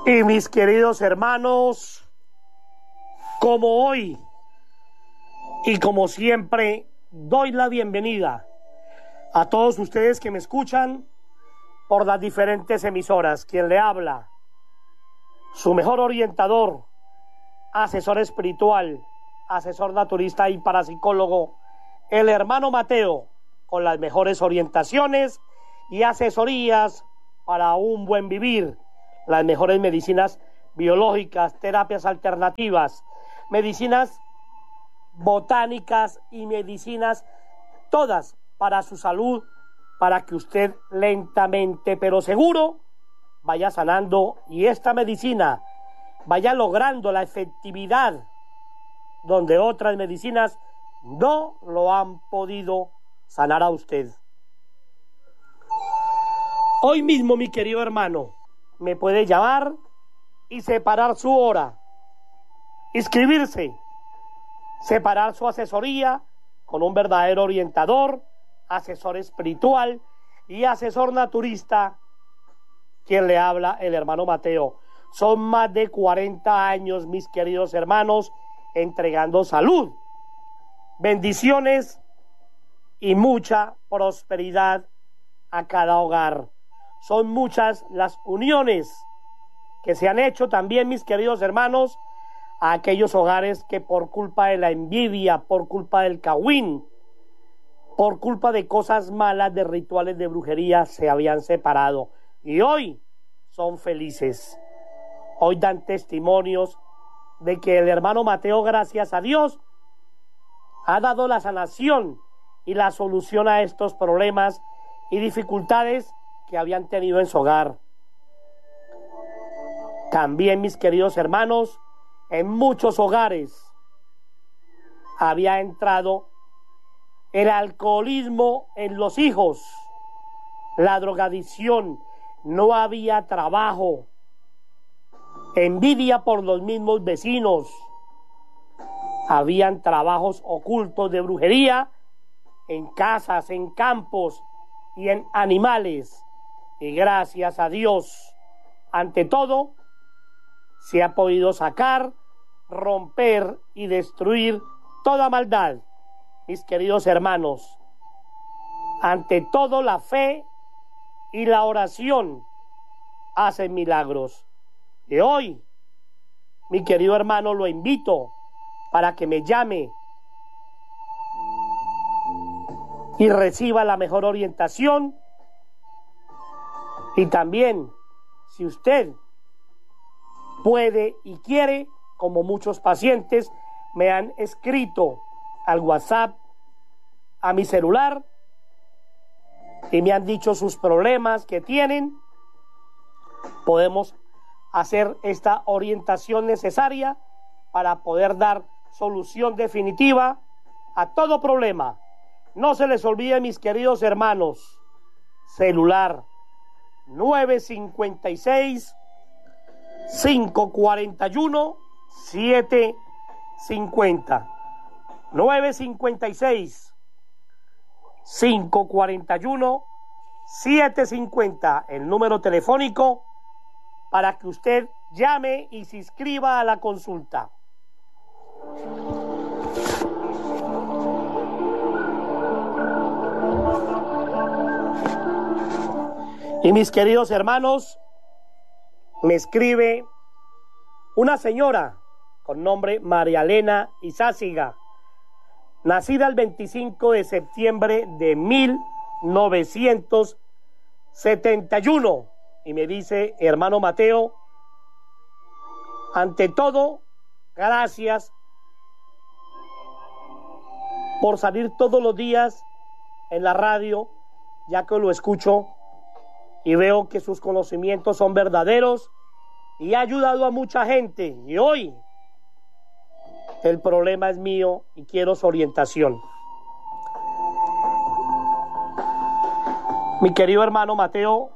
Y mis queridos hermanos, como hoy y como siempre, doy la bienvenida a todos ustedes que me escuchan por las diferentes emisoras. Quien le habla, su mejor orientador, asesor espiritual, asesor naturista y parapsicólogo, el hermano Mateo, con las mejores orientaciones y asesorías para un buen vivir, las mejores medicinas biológicas, terapias alternativas, medicinas botánicas y medicinas, todas para su salud, para que usted lentamente pero seguro vaya sanando y esta medicina vaya logrando la efectividad donde otras medicinas no lo han podido sanar a usted. Hoy mismo, mi querido hermano, me puede llamar y separar su hora, inscribirse, separar su asesoría con un verdadero orientador, asesor espiritual y asesor naturista, quien le habla, el hermano Mateo. Son más de 40 años, mis queridos hermanos, entregando salud, bendiciones y mucha prosperidad a cada hogar. Son muchas las uniones que se han hecho también, mis queridos hermanos, a aquellos hogares que por culpa de la envidia, por culpa del cagüín, por culpa de cosas malas, de rituales de brujería, se habían separado. Y hoy son felices. Hoy dan testimonios de que el hermano Mateo, gracias a Dios, ha dado la sanación y la solución a estos problemas y dificultades que habían tenido en su hogar. También, mis queridos hermanos, en muchos hogares había entrado el alcoholismo en los hijos, la drogadicción, no había trabajo, envidia por los mismos vecinos, habían trabajos ocultos de brujería en casas, en campos y en animales. Y gracias a Dios, ante todo, se ha podido sacar, romper y destruir toda maldad. Mis queridos hermanos, ante todo la fe y la oración hacen milagros. Y hoy, mi querido hermano, lo invito para que me llame y reciba la mejor orientación. Y también, si usted puede y quiere, como muchos pacientes me han escrito al WhatsApp, a mi celular, y me han dicho sus problemas que tienen, podemos hacer esta orientación necesaria para poder dar solución definitiva a todo problema. No se les olvide, mis queridos hermanos, celular 956-541-750. 956-541-750, el número telefónico para que usted llame y se inscriba a la consulta. Y mis queridos hermanos, me escribe una señora con nombre María Elena Izáciga, nacida el 25 de septiembre de 1971, y me dice: hermano Mateo, ante todo, gracias por salir todos los días en la radio, ya que lo escucho y veo que sus conocimientos son verdaderos y ha ayudado a mucha gente. Y hoy el problema es mío y quiero su orientación. Mi querido hermano Mateo,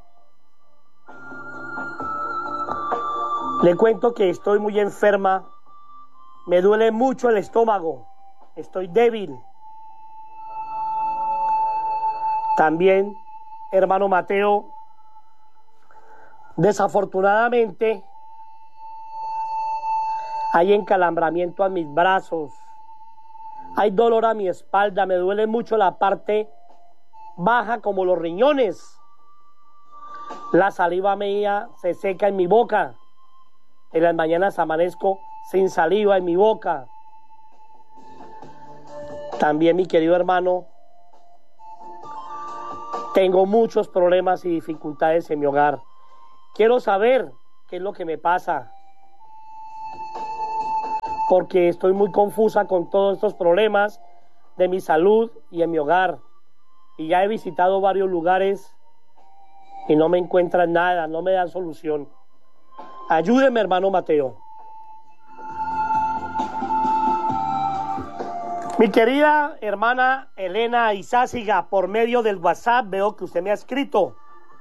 le cuento que estoy muy enferma, me duele mucho el estómago, estoy débil. También, hermano Mateo, desafortunadamente Hay encalambramiento a mis brazos. Hay dolor a mi espalda. Me duele mucho la parte baja como los riñones. La saliva mía se seca en mi boca. En las mañanas amanezco sin saliva en mi boca. También, mi querido hermano, tengo muchos problemas y dificultades en mi hogar. Quiero saber qué es lo que me pasa, porque estoy muy confusa con todos estos problemas de mi salud y en mi hogar. Y ya he visitado varios lugares y no me encuentran nada, no me dan solución. Ayúdeme, hermano Mateo. Mi querida hermana Elena Izáciga, por medio del WhatsApp veo que usted me ha escrito.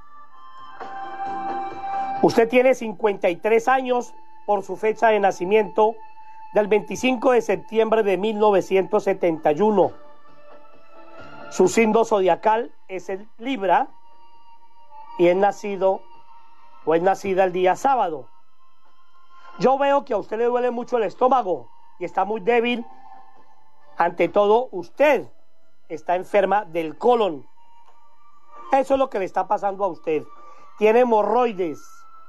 Usted tiene 53 años por su fecha de nacimiento del 25 de septiembre de 1971. Su signo zodiacal es el Libra y es nacido o es nacida el día sábado. Yo veo que a usted le duele mucho el estómago y está muy débil. Ante todo, usted está enferma del colon. Eso es lo que le está pasando a usted. Tiene hemorroides.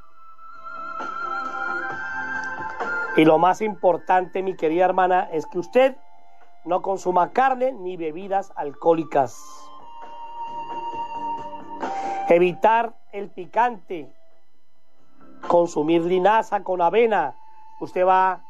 Y lo más importante, mi querida hermana, es que usted no consuma carne ni bebidas alcohólicas. Evitar el picante. Consumir linaza con avena. Usted va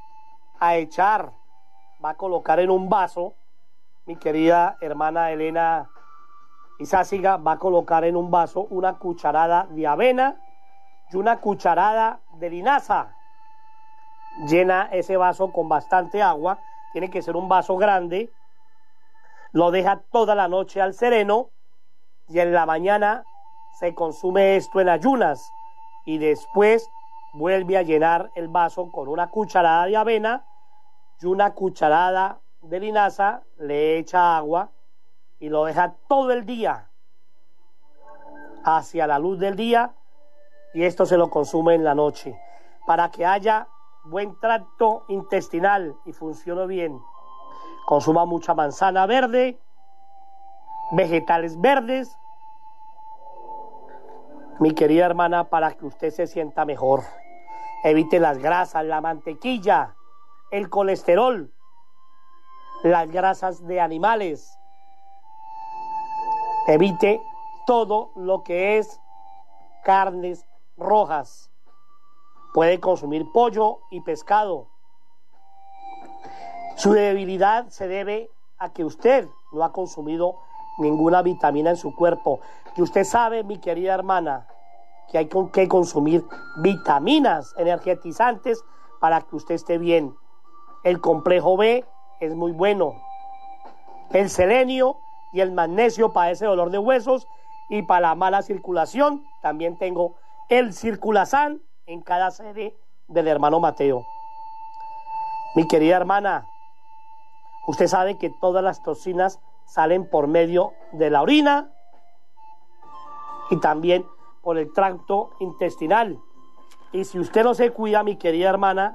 a colocar en un vaso, mi querida hermana Elena Izáciga, va a colocar en un vaso una cucharada de avena y una cucharada de linaza. Llena ese vaso con bastante agua, tiene que ser un vaso grande, lo deja toda la noche al sereno y en la mañana se consume esto en ayunas y después vuelve a llenar el vaso con una cucharada de avena y una cucharada de linaza, le echa agua y lo deja todo el día hacia la luz del día y esto se lo consume en la noche para que haya buen tracto intestinal y funcione bien. Consuma mucha manzana verde, vegetales verdes, mi querida hermana, para que usted se sienta mejor. Evite las grasas, la mantequilla, el colesterol, las grasas de animales. Evite todo lo que es carnes rojas. Puede consumir pollo y pescado. Su debilidad se debe a que usted no ha consumido ninguna vitamina en su cuerpo. Que usted sabe, mi querida hermana, que hay que consumir vitaminas energetizantes para que usted esté bien. El complejo B es muy bueno. El selenio y el magnesio para ese dolor de huesos y para la mala circulación. También tengo el Circulasan en cada sede del hermano Mateo. Mi querida hermana, usted sabe que todas las toxinas salen por medio de la orina y también por el tracto intestinal. Y si usted no se cuida, mi querida hermana,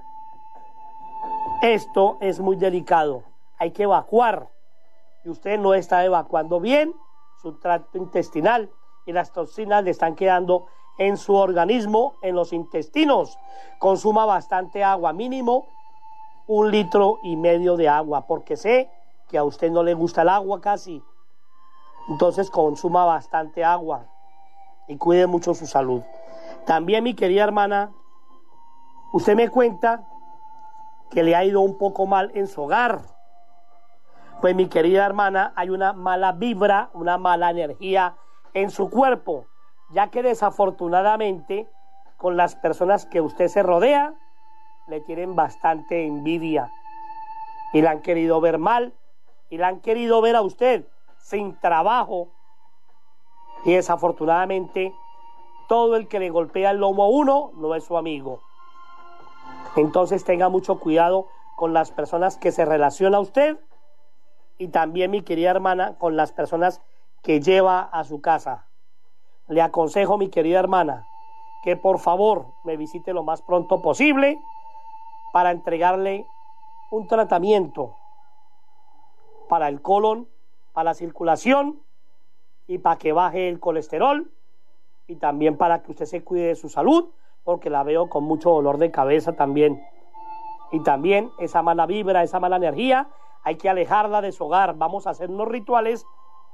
esto es muy delicado. Hay que evacuar. Y usted no está evacuando bien su tracto intestinal y las toxinas le están quedando en su organismo, en los intestinos. Consuma bastante agua, mínimo 1,5 litros de agua, porque sé que a usted no le gusta el agua casi. Entonces consuma bastante agua y cuide mucho su salud. También, mi querida hermana, usted me cuenta que le ha ido un poco mal en su hogar. Pues, mi querida hermana, hay una mala vibra, una mala energía en su cuerpo, ya que desafortunadamente con las personas que usted se rodea le tienen bastante envidia y la han querido ver mal y la han querido ver a usted sin trabajo, y desafortunadamente todo el que le golpea el lomo a uno no es su amigo. Entonces tenga mucho cuidado con las personas que se relaciona a usted y también, mi querida hermana, con las personas que lleva a su casa. Le aconsejo, mi querida hermana, que por favor me visite lo más pronto posible para entregarle un tratamiento para el colon, para la circulación y para que baje el colesterol y también para que usted se cuide de su salud, porque la veo con mucho dolor de cabeza también. Y también esa mala vibra, esa mala energía, hay que alejarla de su hogar. Vamos a hacer unos rituales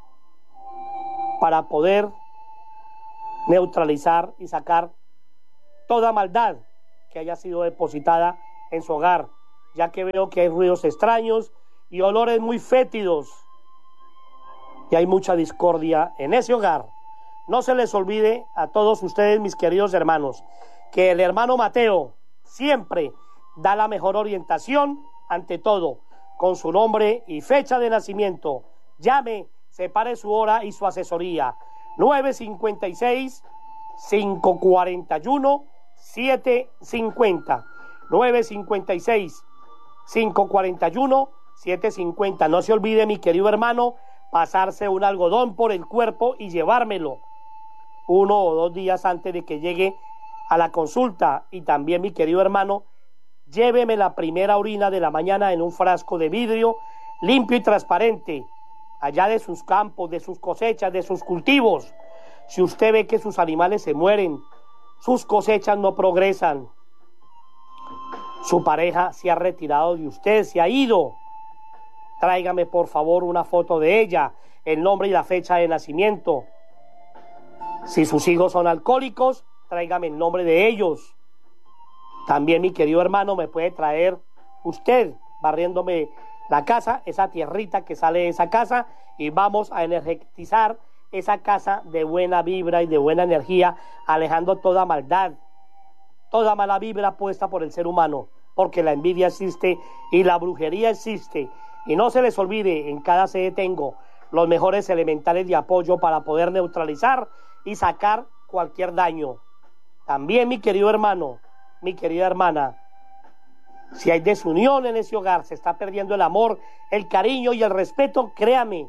para poder neutralizar y sacar toda maldad que haya sido depositada en su hogar, ya que veo que hay ruidos extraños y olores muy fétidos y hay mucha discordia en ese hogar. No se les olvide a todos ustedes, mis queridos hermanos, que el hermano Mateo siempre da la mejor orientación, ante todo, con su nombre y fecha de nacimiento. Llame, separe su hora y su asesoría. 956-541-750. 956-541-750. No se olvide, mi querido hermano, pasarse un algodón por el cuerpo y llevármelo 1 o 2 días antes de que llegue a la consulta. Y también, mi querido hermano, lléveme la primera orina de la mañana en un frasco de vidrio limpio y transparente, allá de sus campos, de sus cosechas, de sus cultivos. Si usted ve que sus animales se mueren, sus cosechas no progresan, su pareja se ha retirado de usted, se ha ido, tráigame por favor una foto de ella, el nombre y la fecha de nacimiento. Si sus hijos son alcohólicos, tráigame el nombre de ellos. También, mi querido hermano, me puede traer usted, barriéndome la casa, esa tierrita que sale de esa casa, y vamos a energizar esa casa de buena vibra y de buena energía, alejando toda maldad, toda mala vibra puesta por el ser humano, porque la envidia existe y la brujería existe. Y no se les olvide, en cada sede tengo los mejores elementales de apoyo para poder neutralizar y sacar cualquier daño. También, mi querido hermano, mi querida hermana, si hay desunión en ese hogar, se está perdiendo el amor, el cariño y el respeto, créame,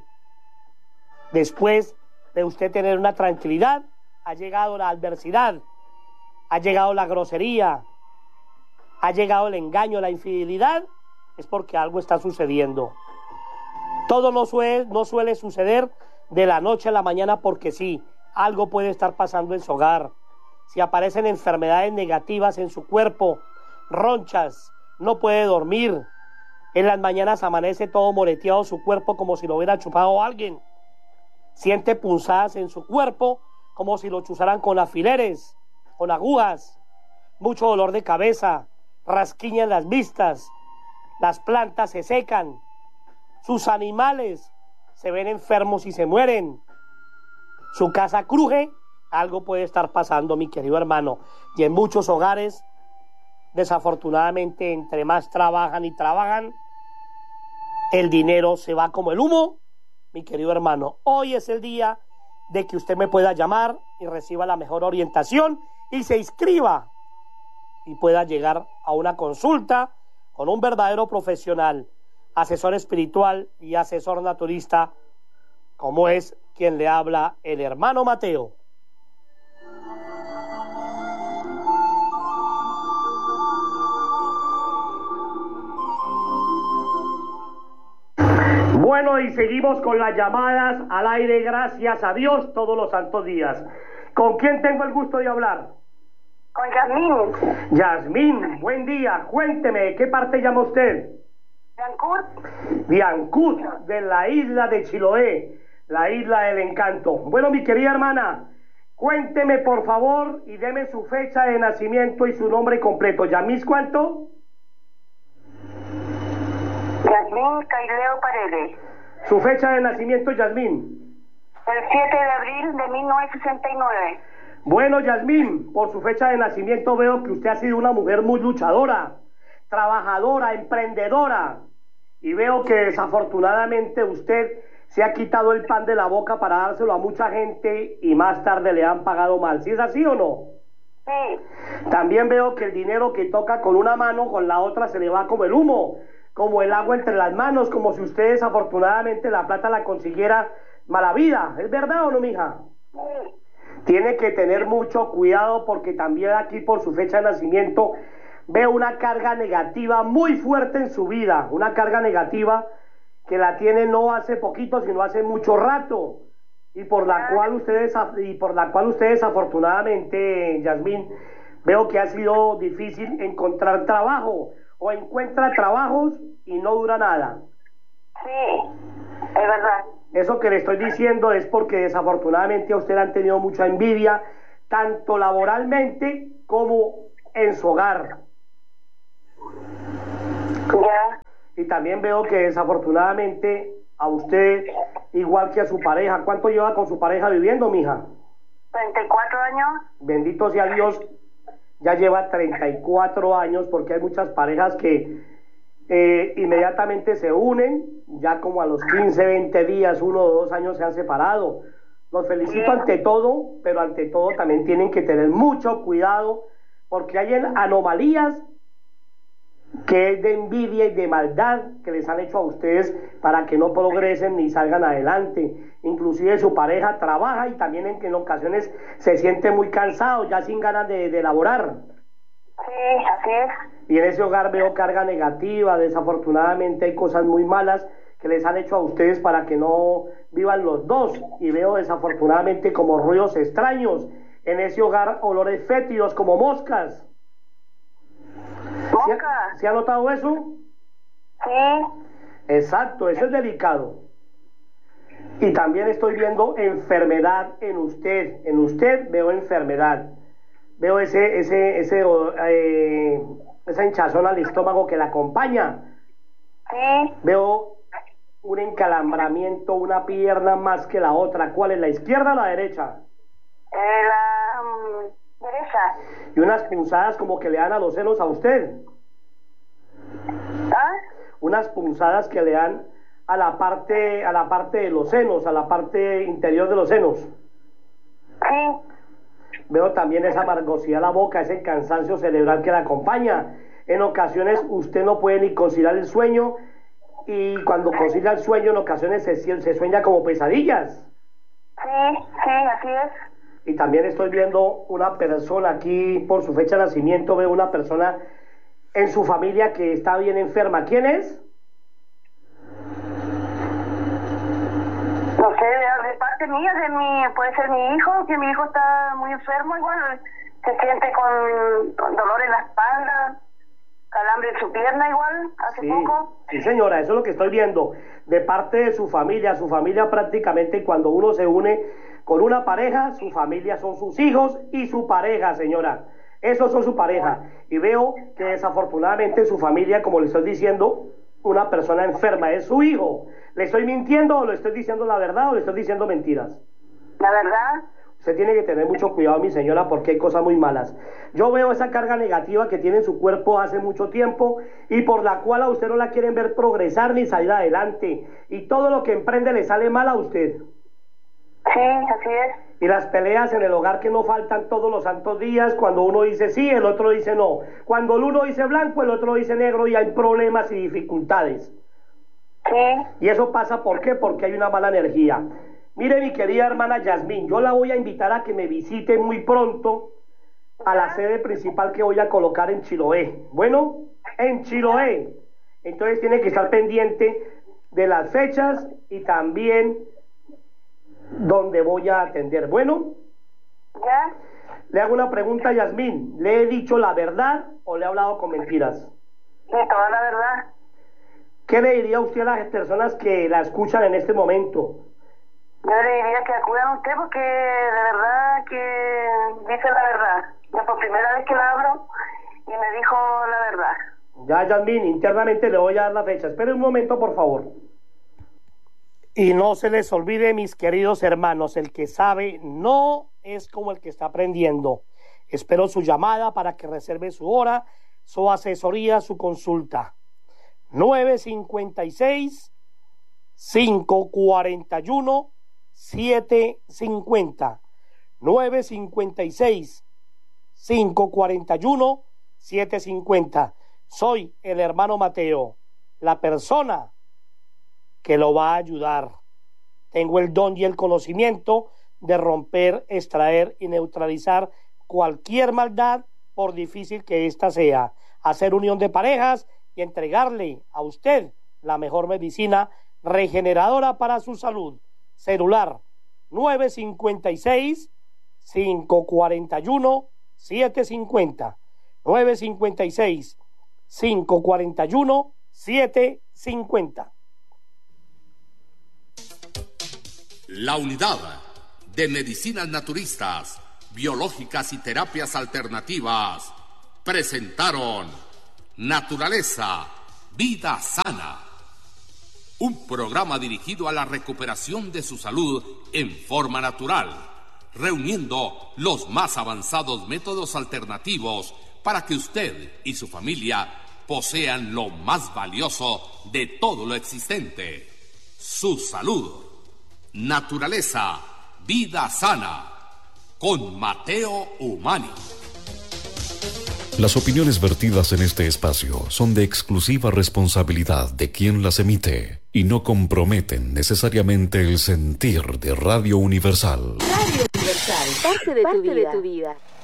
después de usted tener una tranquilidad, ha llegado la adversidad, ha llegado la grosería, ha llegado el engaño, la infidelidad, es porque algo está sucediendo. Todo no suele suceder de la noche a la mañana, porque sí, algo puede estar pasando en su hogar. Si aparecen enfermedades negativas en su cuerpo, ronchas, no puede dormir, en las mañanas amanece todo moreteado su cuerpo como si lo hubiera chupado alguien, siente punzadas en su cuerpo como si lo chuzaran con alfileres, con agujas, mucho dolor de cabeza, rasquiña en las vistas, las plantas se secan, sus animales se ven enfermos y se mueren, su casa cruje. Algo puede estar pasando, mi querido hermano. Y en muchos hogares, desafortunadamente, entre más trabajan y trabajan, el dinero se va como el humo. Mi querido hermano, hoy es el día de que usted me pueda llamar y reciba la mejor orientación y se inscriba y pueda llegar a una consulta con un verdadero profesional, asesor espiritual y asesor naturista, como es quien le habla, el hermano Mateo. Bueno, y seguimos con las llamadas al aire, gracias a Dios, todos los santos días. ¿Con quién tengo el gusto de hablar? Con Yasmín. Yasmín, buen día. Cuénteme, ¿de qué parte llama usted? De Ancud. De Ancud, de la isla de Chiloé, la isla del encanto. Bueno, mi querida hermana, cuénteme por favor y deme su fecha de nacimiento y su nombre completo. ¿Yasmín cuánto? Yasmín Caileo Paredes. Su fecha de nacimiento, Yasmín. El 7 de abril de 1969. Bueno, Yasmín, por su fecha de nacimiento veo que usted ha sido una mujer muy luchadora, trabajadora, emprendedora, y veo que desafortunadamente usted se ha quitado el pan de la boca para dárselo a mucha gente y más tarde le han pagado mal. ¿Sí es así o no? Sí. También veo que el dinero que toca con una mano, con la otra se le va como el humo, como el agua entre las manos, como si usted desafortunadamente la plata la consiguiera mala vida. ¿Es verdad o no, mija? Sí. Tiene que tener mucho cuidado porque también aquí por su fecha de nacimiento veo una carga negativa muy fuerte en su vida, una carga negativa que la tiene no hace poquito, sino hace mucho rato, y por la cual ustedes afortunadamente, Yasmín, veo que ha sido difícil encontrar trabajo, o encuentra trabajos y no dura nada. Sí, es verdad. Eso que le estoy diciendo es porque desafortunadamente a usted han tenido mucha envidia, tanto laboralmente como en su hogar. Ya. Y también veo que desafortunadamente a usted, igual que a su pareja, ¿cuánto lleva con su pareja viviendo, mija? 34 años. Bendito sea Dios, ya lleva 34 años, porque hay muchas parejas que inmediatamente se unen, ya como a los 15, 20 días, 1 o 2 años se han separado. Los felicito ante todo, pero ante todo también tienen que tener mucho cuidado, porque hay anomalías que es de envidia y de maldad que les han hecho a ustedes para que no progresen ni salgan adelante. Inclusive su pareja trabaja y también en ocasiones se siente muy cansado, ya sin ganas de laborar. Sí, así es. Y en ese hogar veo carga negativa, desafortunadamente hay cosas muy malas que les han hecho a ustedes para que no vivan los dos, y veo desafortunadamente como ruidos extraños en ese hogar, olores fétidos como moscas. ¿Moscas? ¿Se ha notado eso? Sí. Exacto, eso es delicado. Y también estoy viendo enfermedad en usted veo enfermedad. Veo esa hinchazón al estómago que la acompaña. Sí. Veo un encalambramiento, una pierna más que la otra. ¿Cuál es, la izquierda o la derecha? La derecha. Y unas punzadas como que le dan a los senos a usted. ¿Ah? Unas punzadas que le dan a la parte de los senos, a la parte interior de los senos. Sí. Veo también esa amargosidad en la boca, ese cansancio cerebral que la acompaña. En ocasiones usted no puede ni conciliar el sueño, y cuando concilia el sueño en ocasiones se sueña como pesadillas. Sí, sí, así es. Y también estoy viendo una persona aquí, por su fecha de nacimiento, veo una persona en su familia que está bien enferma. ¿Quién es? No sé, de parte mía, puede ser mi hijo, que mi hijo está muy enfermo, igual se siente con dolor en la espalda, calambre en su pierna igual, hace poco. Sí, señora, eso es lo que estoy viendo. De parte de su familia prácticamente cuando uno se une con una pareja, su familia son sus hijos y su pareja, señora. Esos son su pareja. Y veo que desafortunadamente su familia, como le estoy diciendo, una persona enferma es su hijo. ¿Le estoy mintiendo o le estoy diciendo la verdad o le estoy diciendo mentiras? La verdad. Usted tiene que tener mucho cuidado, mi señora, porque hay cosas muy malas. Yo veo esa carga negativa que tiene en su cuerpo hace mucho tiempo, y por la cual a usted no la quieren ver progresar ni salir adelante. Y todo lo que emprende le sale mal a usted. Sí, así es. Y las peleas en el hogar que no faltan todos los santos días, cuando uno dice sí, el otro dice no. Cuando el uno dice blanco, el otro dice negro, y hay problemas y dificultades. Sí. Y eso pasa, ¿por qué? Porque hay una mala energía. Mire, mi querida hermana Yasmín, yo la voy a invitar a que me visite muy pronto a la sede principal que voy a colocar en Chiloé. Bueno, en Chiloé. Entonces tiene que estar pendiente de las fechas y también donde voy a atender. Bueno, ¿Ya? le hago una pregunta, Yasmín. ¿Le he dicho la verdad o le he hablado con mentiras? Sí, toda la verdad. ¿Qué le diría usted a las personas que la escuchan en este momento? Yo le diría que acudan a usted porque de verdad que dice la verdad. Ya por primera vez que la hablo y me dijo la verdad. Ya, Yasmín, internamente le voy a dar la fecha. Espere un momento, por favor. Y no se les olvide, mis queridos hermanos, el que sabe no es como el que está aprendiendo. Espero su llamada para que reserve su hora, su asesoría, su consulta. 956-541-750. 956-541-750. Soy el hermano Mateo, la persona que lo va a ayudar. Tengo el don y el conocimiento de romper, extraer y neutralizar cualquier maldad por difícil que ésta sea. Hacer unión de parejas y entregarle a usted la mejor medicina regeneradora para su salud. Celular 956-541-750. 956-541-750. La unidad de medicinas naturistas, biológicas y terapias alternativas presentaron Naturaleza, Vida Sana, un programa dirigido a la recuperación de su salud en forma natural, reuniendo los más avanzados métodos alternativos para que usted y su familia posean lo más valioso de todo lo existente, su salud. Naturaleza, Vida Sana, con Mateo Umani. Las opiniones vertidas en este espacio son de exclusiva responsabilidad de quien las emite y no comprometen necesariamente el sentir de Radio Universal. Radio Universal, parte de tu vida.